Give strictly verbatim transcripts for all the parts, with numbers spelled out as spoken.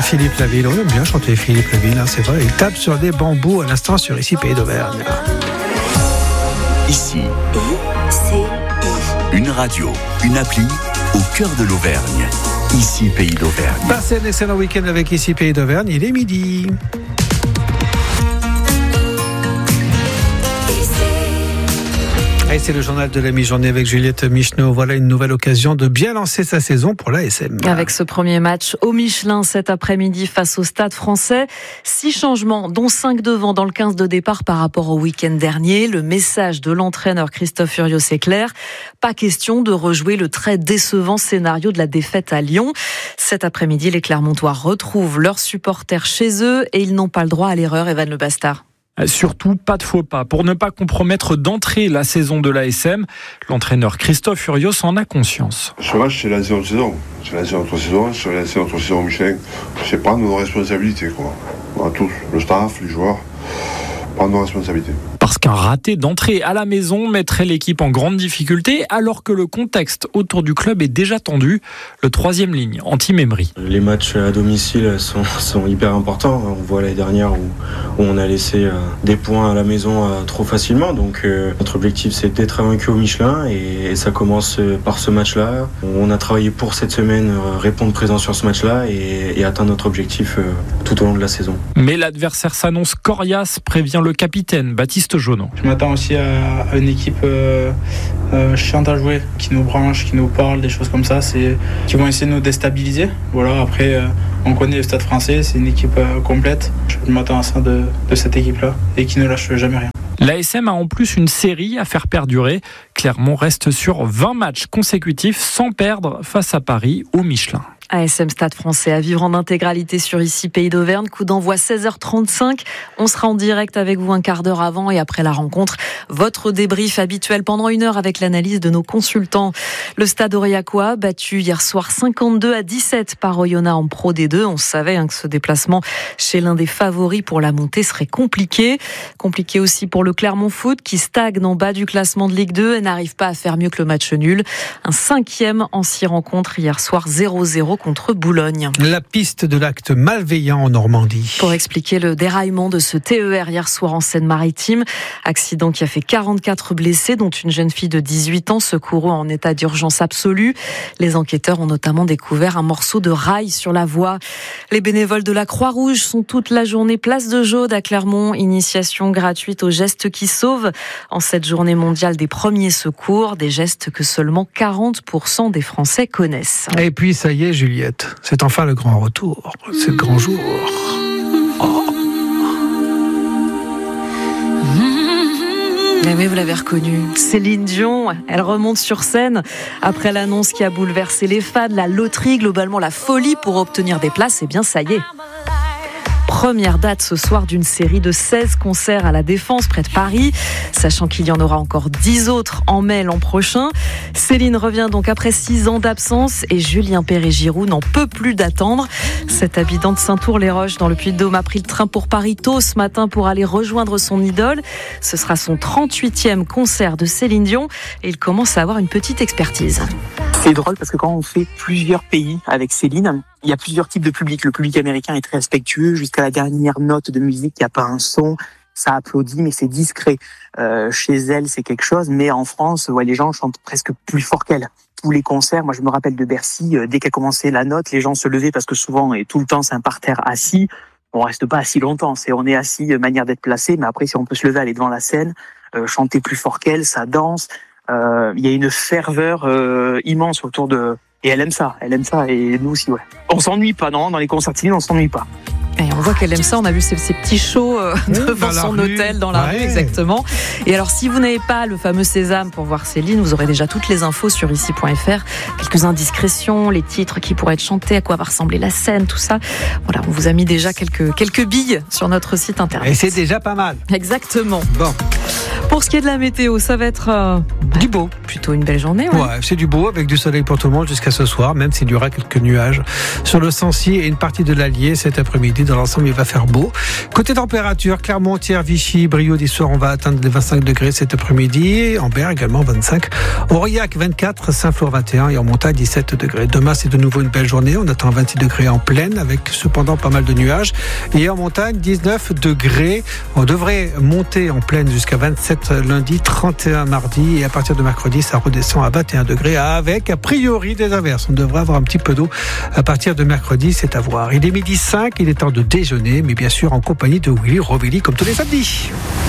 Philippe Laville. On aime bien chanter Philippe Laville, hein, c'est vrai. Il tape sur des bambous à l'instant sur Ici Pays d'Auvergne. Ici, une radio, une appli au cœur de l'Auvergne. Ici Pays d'Auvergne. Passez un excellent week-end avec Ici Pays d'Auvergne. Il est midi. Et c'est le journal de la mi-journée avec Juliette Micheneau. Voilà une nouvelle occasion de bien lancer sa saison pour l'A S M. Avec ce premier match au Michelin cet après-midi face au Stade Français. Six changements, dont cinq devant dans le quinze de départ par rapport au week-end dernier. Le message de l'entraîneur Christophe Furios est clair. Pas question de rejouer le très décevant scénario de la défaite à Lyon. Cet après-midi, les Clermontois retrouvent leurs supporters chez eux et ils n'ont pas le droit à l'erreur, Evan Le Bastard. Surtout, pas de faux pas. Pour ne pas compromettre d'entrée la saison de l'A S M, l'entraîneur Christophe Furios en a conscience. Ce match, c'est lancer notre saison. C'est lancer notre saison, c'est lancer notre saison Michelin. C'est prendre nos responsabilités, quoi. On a tous, le staff, les joueurs, prendre nos responsabilités. Parce qu'un raté d'entrée à la maison mettrait l'équipe en grande difficulté, alors que le contexte autour du club est déjà tendu. Le troisième ligne, anti-Memri. Les matchs à domicile sont, sont hyper importants. On voit l'année dernière où, où on a laissé des points à la maison trop facilement. Donc euh, notre objectif, c'est d'être vaincu au Michelin et, et ça commence par ce match-là. On a travaillé pour cette semaine, répondre présent sur ce match-là et, et atteindre notre objectif tout au long de la saison. Mais l'adversaire s'annonce coriace, prévient le capitaine Baptiste Jaunon. Je m'attends aussi à, à une équipe euh, euh, chiante à jouer, qui nous branche, qui nous parle, des choses comme ça, c'est, qui vont essayer de nous déstabiliser. Voilà, après, euh, on connaît le Stade Français, c'est une équipe euh, complète. Je m'attends à ça de, de cette équipe-là et qui ne lâche jamais rien. L'A S M a en plus une série à faire perdurer. Clermont reste sur vingt matchs consécutifs sans perdre face à Paris au Michelin. A S M Stade Français à vivre en intégralité sur Ici Pays d'Auvergne. Coup d'envoi seize heures trente-cinq. On sera en direct avec vous un quart d'heure avant et après la rencontre. Votre débrief habituel pendant une heure avec l'analyse de nos consultants. Le Stade Aurillacois battu hier soir cinquante-deux à dix-sept par Oyonnax en Pro D deux. On savait hein, que ce déplacement chez l'un des favoris pour la montée serait compliqué. Compliqué aussi pour le Clermont Foot qui stagne en bas du classement de Ligue deux et n'arrive pas à faire mieux que le match nul. Un cinquième en six rencontres hier soir zéro zéro contre Boulogne. La piste de l'acte malveillant en Normandie. Pour expliquer le déraillement de ce T E R hier soir en Seine-Maritime, accident qui a fait quarante-quatre blessés, dont une jeune fille de dix-huit ans, secourue en état d'urgence absolue. Les enquêteurs ont notamment découvert un morceau de rail sur la voie. Les bénévoles de la Croix-Rouge sont toute la journée place de Jaude à Clermont. Initiation gratuite aux gestes qui sauvent. En cette journée mondiale des premiers secours, des gestes que seulement quarante pour cent des Français connaissent. Et puis ça y est, Juliette, c'est enfin le grand retour, c'est le grand jour. Oh. Mais vous l'avez reconnue, Céline Dion, elle remonte sur scène après l'annonce qui a bouleversé les fans, la loterie, globalement la folie pour obtenir des places, et bien ça y est. Première date ce soir d'une série de seize concerts à la Défense près de Paris, sachant qu'il y en aura encore dix autres en mai l'an prochain. Céline revient donc après six ans d'absence et Julien Perret-Giroux n'en peut plus d'attendre. Cet habitant de Saint-Tour-les-Roches dans le Puy-de-Dôme a pris le train pour Paris tôt ce matin pour aller rejoindre son idole. Ce sera son trente-huitième concert de Céline Dion et il commence à avoir une petite expertise. C'est drôle parce que quand on fait plusieurs pays avec Céline, il y a plusieurs types de public. Le public américain est très respectueux, jusqu'à la dernière note de musique, il n'y a pas un son, ça applaudit, mais c'est discret. Euh, chez elle, c'est quelque chose, mais en France, ouais, les gens chantent presque plus fort qu'elle. Tous les concerts, moi je me rappelle de Bercy, euh, dès qu'elle commençait la note, les gens se levaient parce que souvent, et tout le temps, c'est un parterre assis. On reste pas assis longtemps, c'est on est assis, euh, manière d'être placé, mais après, si on peut se lever, aller devant la scène, euh, chanter plus fort qu'elle, ça danse. Euh, il y a une ferveur euh, immense autour de... Et elle aime ça, elle aime ça, et nous aussi, ouais. On s'ennuie pas, non, dans les concerts de Céline, on s'ennuie pas. Et on voit qu'elle aime ça, on a vu ces, ces petits shows euh, devant son rue. Hôtel, dans la ouais. rue, exactement. Et alors, si vous n'avez pas le fameux Sésame pour voir Céline, vous aurez déjà toutes les infos sur ici point f r. Quelques indiscrétions, les titres qui pourraient être chantés, à quoi va ressembler la scène, tout ça. Voilà, on vous a mis déjà quelques, quelques billes sur notre site internet. Et c'est déjà pas mal. Exactement. Bon. Pour ce qui est de la météo, ça va être euh, du beau, plutôt une belle journée. Ouais. ouais, c'est du beau avec du soleil pour tout le monde jusqu'à ce soir, même s'il y aura quelques nuages sur le Sancy et une partie de l'Allier cet après-midi. Dans l'ensemble, il va faire beau. Côté température, Clermont, Thiers, Vichy, Brioude, d'Issoire, on va atteindre les vingt-cinq degrés cet après-midi. Ambert également vingt-cinq. Aurillac vingt-quatre, Saint-Flour vingt et un et en montagne dix-sept degrés. Demain, c'est de nouveau une belle journée. On attend vingt-six degrés en plaine avec cependant pas mal de nuages. Et en montagne, dix-neuf degrés. On devrait monter en plaine jusqu'à vingt-sept lundi, trente et un mardi. Et à partir de mercredi, ça redescend à vingt et un degrés avec a priori des averses. On devrait avoir un petit peu d'eau à partir de mercredi, c'est à voir. Il est midi cinq, il est temps de déjeuner, mais bien sûr en compagnie de Willy Rovelli comme tous les samedis.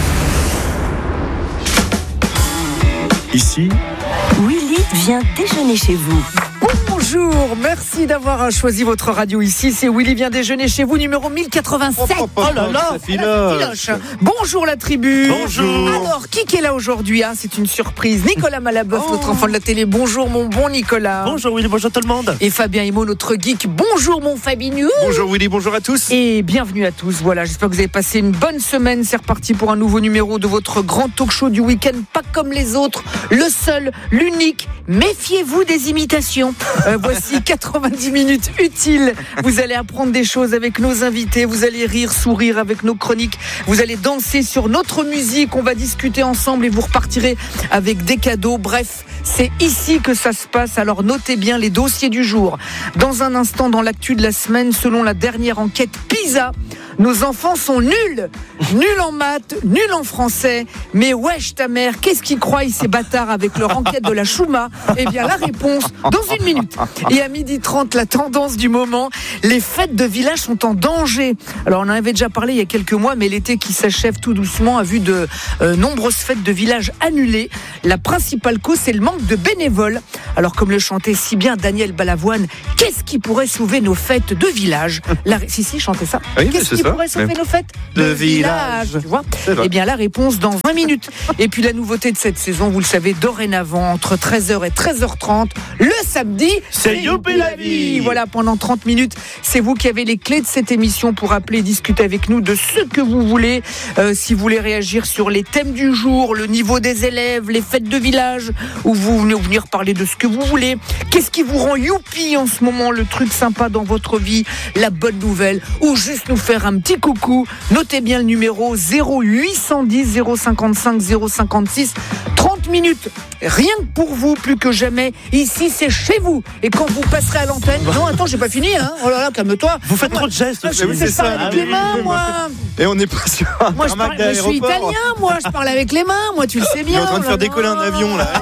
Ici, Willy vient déjeuner chez vous. Bonjour, merci d'avoir choisi votre radio ici. C'est Willy vient déjeuner chez vous, numéro mille quatre-vingt-sept. Oh, oh, oh là là, filoche. Bonjour la tribu. Bonjour. Alors, qui est là aujourd'hui hein C'est une surprise. Nicolas Malaboeuf, oh. notre enfant de la télé. Bonjour mon bon Nicolas. Bonjour Willy, bonjour tout le monde. Et Fabien Himo, notre geek. Bonjour mon Fabinou. Bonjour Willy, bonjour à tous. Et bienvenue à tous. Voilà, j'espère que vous avez passé une bonne semaine. C'est reparti pour un nouveau numéro de votre grand talk show du week-end. Pas comme les autres, le seul, l'unique. Méfiez-vous des imitations. Euh, voici quatre-vingt-dix minutes utiles. Vous allez apprendre des choses avec nos invités. Vous allez rire, sourire avec nos chroniques. Vous allez danser sur notre musique. On va discuter ensemble et vous repartirez avec des cadeaux. Bref, c'est ici que ça se passe. Alors notez bien les dossiers du jour. Dans un instant, dans l'actu de la semaine, selon la dernière enquête PISA, nos enfants sont nuls. Nuls en maths, nuls en français. Mais wesh ta mère, qu'est-ce qu'ils croient ces bâtards avec leur enquête de la Chouma? Eh bien la réponse dans une minute. Et à midi trente, la tendance du moment, les fêtes de village sont en danger. Alors on en avait déjà parlé il y a quelques mois, mais l'été qui s'achève tout doucement a vu de euh, nombreuses fêtes de village annulées. La principale cause, c'est le manque de bénévoles. Alors comme le chantait si bien Daniel Balavoine, qu'est-ce qui pourrait sauver nos fêtes de village? La... Si, si, chantait ça. Oui, qu'est-ce qui ça. pourrait sauver Mais... nos fêtes de, de village, village tu vois? Eh bien la réponse dans vingt minutes. Et puis la nouveauté de cette saison, vous le savez, dorénavant, entre treize heures et treize heures trente, le samedi, c'est Youpi la vie. Voilà, pendant trente minutes, c'est vous qui avez les clés de cette émission pour appeler et discuter avec nous de ce que vous voulez. Euh, si vous voulez réagir sur les thèmes du jour, le niveau des élèves, les fêtes de village, ou vous venez venir parler de ce que vous voulez. Qu'est-ce qui vous rend youpi en ce moment, le truc sympa dans votre vie, la bonne nouvelle, ou juste nous faire un petit coucou. Notez bien le numéro zéro huit cent dix zéro cinquante-cinq zéro cinquante-six. trente minutes, rien que pour vous, plus que jamais. Ici, c'est chez vous. Et quand vous passerez à l'antenne... Non, attends, j'ai pas fini, hein. Oh là là, calme-toi. Vous faites moi, trop de gestes. Moi, je, je parle avec les mains, moi. Et on n'est pas sur un moi, je, parle, moi, je suis italien, moi. Je parle avec les mains, moi, tu le sais bien. On est en train de faire décoller un avion, là.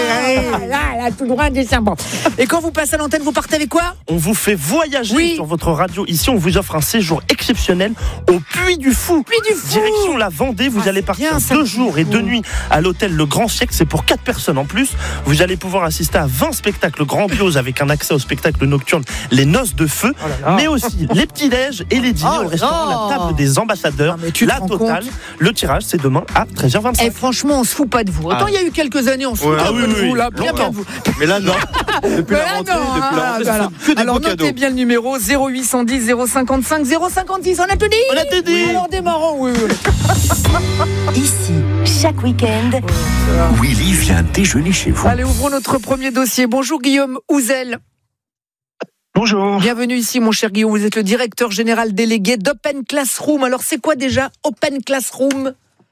Là, là, tout droit des serpents. Et quand vous passez à l'antenne, vous partez avec quoi? On vous fait voyager oui. sur votre radio. Ici, on vous offre un séjour exceptionnel au Puy du Fou. Puy du Fou. Direction la Vendée. Vous ah, allez partir bien, deux jours et deux nuits à l'hôtel Le Grand Siècle. C'est pour quatre personnes en plus. Vous allez pouvoir assister à vingt spectacles grandioses avec un accès au spectacle nocturne Les Noces de Feu, oh là là. Mais aussi les petits-déj et les dîners oh au restaurant La Table des Ambassadeurs. Non, la totale. Compte. Le tirage, c'est demain à treize heures vingt-cinq. Et franchement, on se fout pas de vous. Autant ah. il y a eu quelques années, on se fout ouais, ah un oui, peu de oui, vous. Là, bien, bien de vous. Mais là, non. Depuis Mais la là, rentrée, non, depuis la rentrée, voilà. que des Alors, beaux notez cadeaux. bien le numéro zéro huit cent dix zéro cinquante-cinq zéro cinquante-six. On a tout dit On a tout dit oui, alors démarrons, oui, oui. Ici, chaque week-end, oh, Willy vient déjeuner chez vous. Allez, ouvrons notre premier dossier. Bonjour Guillaume Ouzel. Bonjour. Bienvenue ici, mon cher Guillaume. Vous êtes le directeur général délégué d'Open Classroom. Alors, c'est quoi déjà Open Classroom ?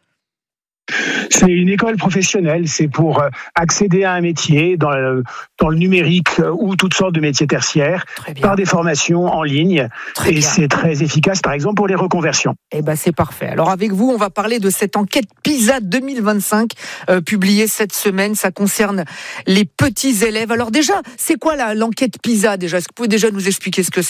C'est une école professionnelle, c'est pour accéder à un métier dans le, dans le numérique ou toutes sortes de métiers tertiaires par des formations en ligne. Très et bien. C'est très efficace, par exemple, pour les reconversions. Eh ben, c'est parfait. Alors avec vous, on va parler de cette enquête PISA deux mille vingt-cinq euh, publiée cette semaine. Ça concerne les petits élèves. Alors déjà, c'est quoi la, l'enquête PISA déjà ? Est-ce que vous pouvez déjà nous expliquer ce que c'est ?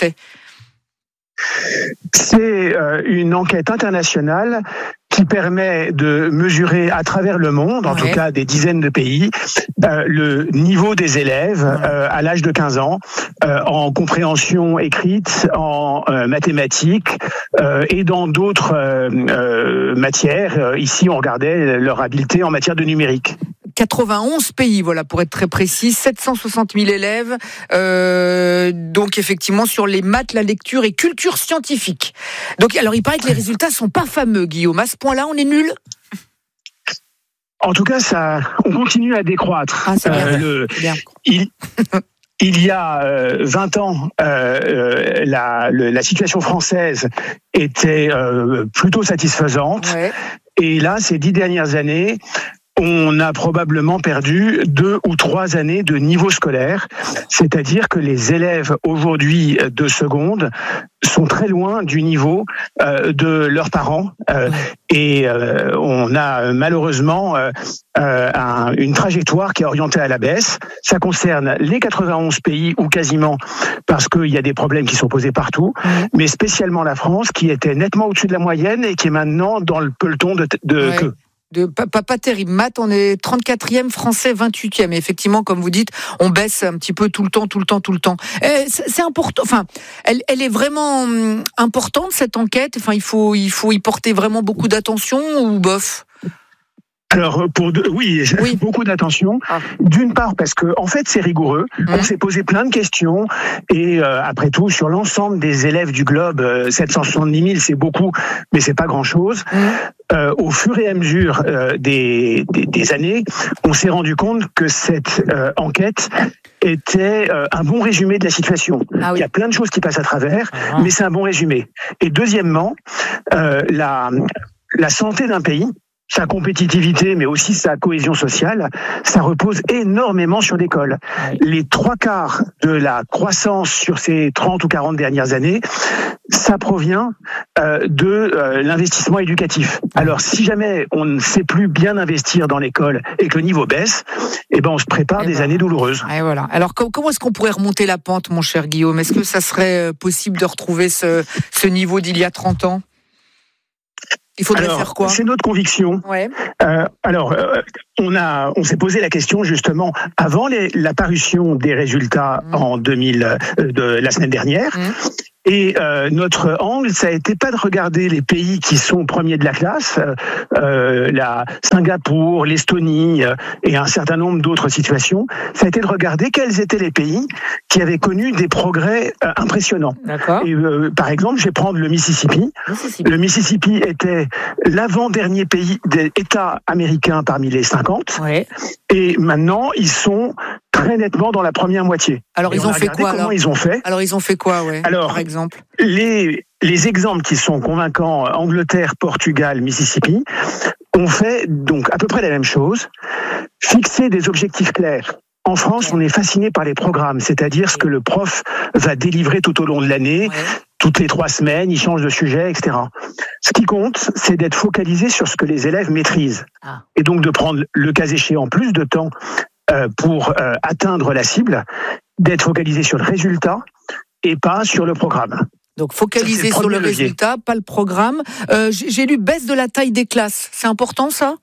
C'est euh, une enquête internationale qui permet de mesurer à travers le monde, en ouais. tout cas des dizaines de pays, euh, le niveau des élèves euh, à l'âge de quinze ans, euh, en compréhension écrite, en euh, mathématiques euh, et dans d'autres euh, euh, matières. Ici, on regardait leur habileté en matière de numérique. quatre-vingt-onze pays, voilà, pour être très précis, sept cent soixante mille élèves, euh, donc effectivement sur les maths, la lecture et culture scientifique. Donc, alors il paraît que les résultats sont pas fameux, Guillaume. À ce point-là, on est nul ? En tout cas, ça, on continue à décroître. Ah, c'est bien. Euh, le, c'est bien. Il, il y a euh, vingt ans, euh, la, le, la situation française était euh, plutôt satisfaisante. Ouais. Et là, ces dix dernières années, on a probablement perdu deux ou trois années de niveau scolaire. C'est-à-dire que les élèves aujourd'hui de seconde sont très loin du niveau euh, de leurs parents. Euh, et euh, on a malheureusement euh, euh, un, une trajectoire qui est orientée à la baisse. Ça concerne les quatre-vingt-onze pays, ou quasiment, parce qu'il y a des problèmes qui sont posés partout, mais spécialement la France, qui était nettement au-dessus de la moyenne et qui est maintenant dans le peloton de, de Ouais. queue. De, pas, pas, pas terrible. Math, on est trente-quatrième, français vingt-huitième. Et effectivement, comme vous dites, on baisse un petit peu tout le temps, tout le temps, tout le temps. Et c'est, c'est important. Enfin, elle, elle est vraiment hum, importante, cette enquête. Enfin, il faut, il faut y porter vraiment beaucoup d'attention ou bof? Alors, pour de, oui, Oui. beaucoup d'attention. Ah. D'une part, parce que en fait, c'est rigoureux. Mmh. On s'est posé plein de questions. Et euh, après tout, sur l'ensemble des élèves du globe, euh, sept cent soixante-dix mille, c'est beaucoup, mais c'est pas grand-chose. Mmh. Euh, au fur et à mesure euh, des, des, des années, on s'est rendu compte que cette euh, enquête était euh, un bon résumé de la situation. Ah oui. Il y a plein de choses qui passent à travers, Ah. mais c'est un bon résumé. Et deuxièmement, euh, la, la santé d'un pays, sa compétitivité, mais aussi sa cohésion sociale, ça repose énormément sur l'école. Ouais. Les trois quarts de la croissance sur ces trente ou quarante dernières années, ça provient euh, de euh, l'investissement éducatif. Alors, si jamais on ne sait plus bien investir dans l'école et que le niveau baisse, eh ben, on se prépare Eh des ben. années douloureuses. Et voilà. Alors, com- comment est-ce qu'on pourrait remonter la pente, mon cher Guillaume? Est-ce que ça serait euh, possible de retrouver ce, ce niveau d'il y a trente ans? Il faudrait Alors, faire quoi? c'est notre conviction. Ouais. Euh, alors, euh, on a, on s'est posé la question justement avant les, la parution des résultats Mmh. en deux mille euh, de la semaine dernière. Mmh. Et euh, notre angle, ça a été pas de regarder les pays qui sont premiers de la classe, euh, euh, la Singapour, l'Estonie euh, et un certain nombre d'autres situations. Ça a été de regarder quels étaient les pays qui avaient connu des progrès euh, impressionnants. D'accord. Et euh, par exemple, je vais prendre le Mississippi. Mississippi. Le Mississippi était l'avant-dernier pays d'État américain parmi les cinquante. Ouais. Et maintenant, ils sont très nettement dans la première moitié. Alors, Et ils on ont a fait regardé quoi, comment alors ils ont fait. Alors, ils ont fait quoi, ouais, Alors, par exemple? Les, les exemples qui sont convaincants, Angleterre, Portugal, Mississippi, ont fait donc à peu près la même chose, fixer des objectifs clairs. En France, on est fasciné par les programmes, c'est-à-dire ce que le prof va délivrer tout au long de l'année, Ouais. toutes les trois semaines, il change de sujet, et cetera. Ce qui compte, c'est d'être focalisé sur ce que les élèves maîtrisent. Ah. Et donc de prendre, le cas échéant, plus de temps euh, pour euh, atteindre la cible, d'être focalisé sur le résultat et pas sur le programme. Donc, Ça, focaliser c'est le sur le premier levier. résultat, pas le programme. Euh, j'ai, j'ai lu baisse de la taille des classes. C'est important, ça?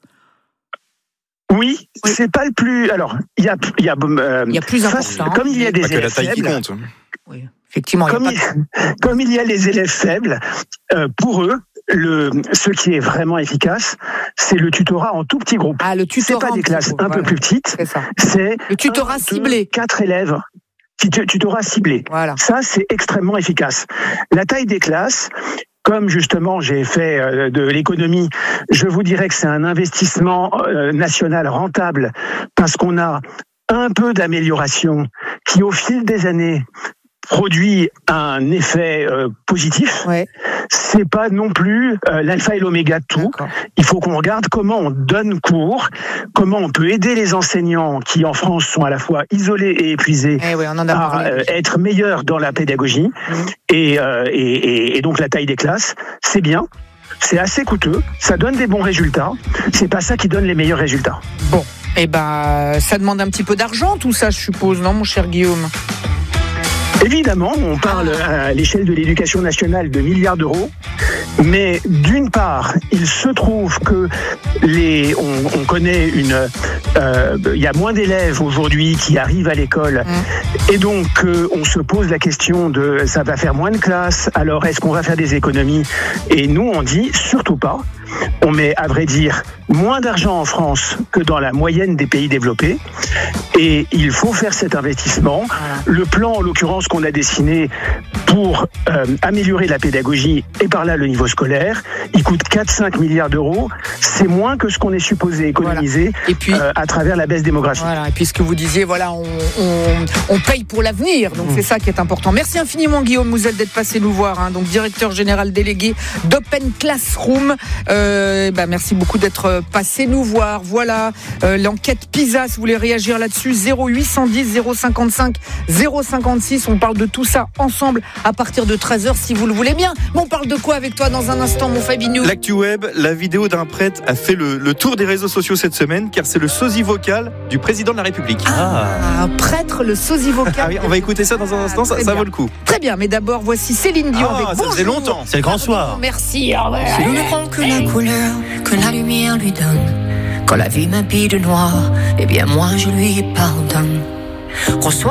Oui, Oui. c'est pas le plus. Alors, il y a, il y a, euh, Il y a plus face- important. Comme il y a des Pas que la élèves taille qui faibles, compte. Oui, effectivement. il y a comme pas il, comme il y a les élèves faibles, euh, pour eux, le, ce qui est vraiment efficace, c'est le tutorat en tout petit groupe. Ah, le C'est tutorat. pas en des petit classes groupe, un peu voilà. plus petites, C'est ça. c'est Le tutorat un, ciblé. deux, quatre élèves. Tut- Tutorat ciblé. Voilà. Ça, c'est extrêmement efficace. La taille des classes, comme justement j'ai fait euh, de l'économie, je vous dirais que c'est un investissement euh, national rentable parce qu'on a un peu d'amélioration qui, au fil des années, produit un effet euh, positif. Ouais. C'est pas non plus euh, l'alpha et l'oméga de tout. D'accord. Il faut qu'on regarde comment on donne cours, comment on peut aider les enseignants qui en France sont à la fois isolés et épuisés Eh oui, on en a à parlé. euh, être meilleurs dans la pédagogie. Mmh. Et, euh, et, et, et donc la taille des classes, c'est bien. C'est assez coûteux, ça donne des bons résultats. C'est pas ça qui donne les meilleurs résultats. Bon. Eh ben, ça demande un petit peu d'argent, tout ça, je suppose, non, mon cher Guillaume? Évidemment, on parle à l'échelle de l'éducation nationale de milliards d'euros, mais d'une part, il se trouve que les, on, on connaît une, euh, il y a moins d'élèves aujourd'hui qui arrivent à l'école, Mmh. et donc euh, on se pose la question de, ça va faire moins de classes. Alors est-ce qu'on va faire des économies? Et nous, on dit surtout pas. On met, à vrai dire, moins d'argent en France que dans la moyenne des pays développés. Et il faut faire cet investissement. Le plan, en l'occurrence, qu'on a dessiné pour euh, améliorer la pédagogie et par là le niveau scolaire, il coûte quatre à cinq milliards d'euros. C'est moins que ce qu'on est supposé économiser voilà. et puis, euh, à travers la baisse démographique. Voilà. Et puis ce que vous disiez, voilà, on, on, on paye pour l'avenir. Donc mmh. c'est ça qui est important. Merci infiniment Guillaume Mouzel d'être passé nous voir, hein, donc directeur général délégué d'Open Classroom. Euh, bah, merci beaucoup d'être passé nous voir. Voilà euh, l'enquête PISA. Si vous voulez réagir là-dessus, zéro huit cent dix zéro cinquante-cinq zéro cinquante-six. On parle de tout ça ensemble à partir de treize heures si vous le voulez bien. Mais on parle de quoi avec toi dans un instant, mon Fabinou? L'actu web, la vidéo d'un prêtre a fait le, le tour des réseaux sociaux cette semaine car c'est le sosie vocal du président de la République. Ah, un prêtre, le sosie vocal. Ah oui, on va écouter ça dans un instant, ça, ça vaut le coup. Très bien, mais d'abord voici Céline Dion. Ah, avec ça Bonjour. faisait longtemps. C'est le grand soir. Merci. Oh, ouais. Si l'on ne prend que la couleur que la lumière lui donne, quand la vie m'habille de noir, eh bien moi je lui pardonne. Reçois